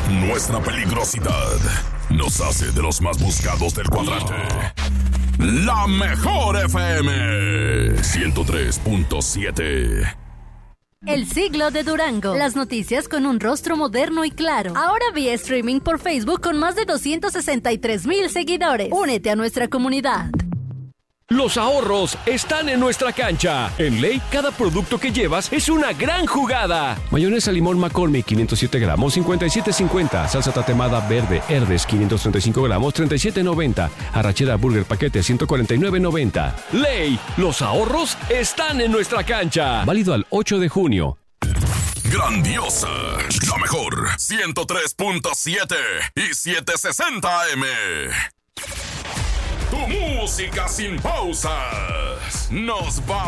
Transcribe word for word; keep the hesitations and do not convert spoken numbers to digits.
Nuestra peligrosidad nos hace de los más buscados del cuadrante. La mejor F M ciento tres punto siete. El siglo de Durango. Las noticias con un rostro moderno y claro. Ahora vía streaming por Facebook con más de doscientos sesenta y tres mil seguidores. Únete a nuestra comunidad. Los ahorros están en nuestra cancha. En Ley, cada producto que llevas es una gran jugada. Mayonesa limón McCormick, quinientos siete gramos, cincuenta y siete cincuenta. Salsa tatemada verde Herdes, quinientos treinta y cinco gramos, treinta y siete noventa. Arrachera Burger paquete, ciento cuarenta y nueve noventa. Ley, los ahorros están en nuestra cancha. Válido al ocho de junio. Grandiosa, la mejor, ciento tres punto siete y setecientos sesenta A M. Tu música sin pausas. Nos va